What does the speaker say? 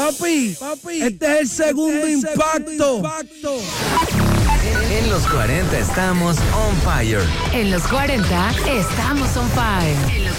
Papi, este es el segundo impacto. En los 40 estamos on fire. En los 40 estamos on fire.